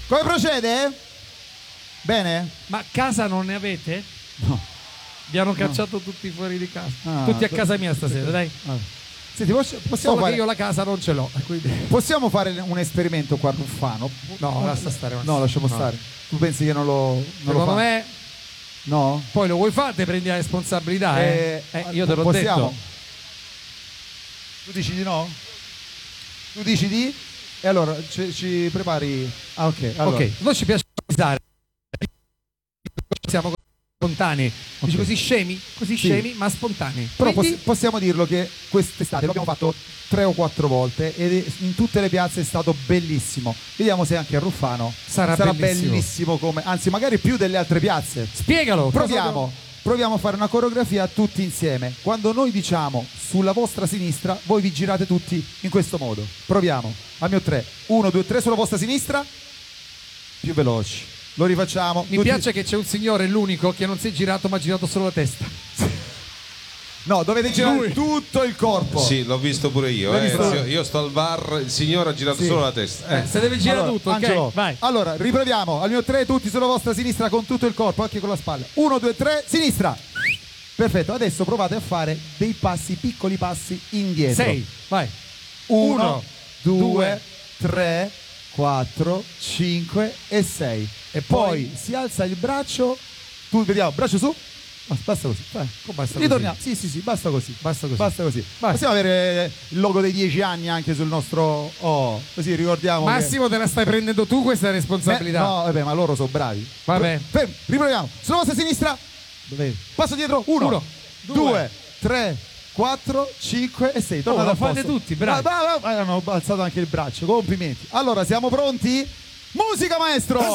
Come procede? Bene? Ma casa non ne avete? No. Vi hanno cacciato tutti fuori di casa. Ah, Tutti a casa mia stasera, dai. Senti, possiamo Solo fare... che io la casa non ce l'ho. Quindi... Possiamo fare un esperimento qua Ruffano? No, lascia stare. No, lasciamo stare. Tu pensi che non lo Secondo fa? me, no? poi lo vuoi fare, te prendi la responsabilità. Io te l'ho possiamo. detto. Tu dici di no? Tu dici di? E allora ci prepari. Ah, ok. Allora. Ok, noi ci piace improvvisare. Siamo spontanei. Dici così scemi? Così Sì. scemi, ma spontanei. Però Quindi, possiamo dirlo che quest'estate lo abbiamo fatto 3 o 4 volte ed in tutte le piazze è stato bellissimo. Vediamo se anche a Ruffano sarà bellissimo come, anzi magari più delle altre piazze. spiegalo. Proviamo a fare una coreografia tutti insieme. Quando noi diciamo sulla vostra sinistra, voi vi girate tutti in questo modo. Proviamo. Al mio 3. 1, 2, 3 sulla vostra sinistra. Più veloci. Lo rifacciamo. Mi piace che c'è un signore, l'unico, che non si è girato ma ha girato solo la testa. No, dovete girare tutto il corpo. Sì, l'ho visto pure io. L'hai visto? Io sto al bar, il signore ha girato solo la testa. Se deve girare Allora, tutto, Angelo, ok? Vai. Allora, riproviamo. Al mio 3, tutti sulla vostra sinistra con tutto il corpo, anche con la spalla. 1, 2, 3, sinistra. Perfetto, adesso provate a fare dei passi, piccoli passi indietro. 6, vai. 1, 2, 3, 4, 5 e 6. E Poi si alza il braccio. Tu vediamo, braccio su. Basta così. Vai. Basta Ritorniamo. così? Sì, basta così. Basta così. Basta così. Vai. Possiamo avere il logo dei 10 anni anche sul nostro. Oh, così ricordiamo. Massimo, te la stai prendendo tu questa responsabilità. No, vabbè, ma loro sono bravi. Vabbè. Fermi, riproviamo. Sulla vostra sinistra. Passo dietro. 1, 2, 3, 4, 5 e 6. Tornate lo al fate posto. tutti, bravi. Hanno alzato anche il braccio. Complimenti. Allora, siamo pronti? Musica, maestro!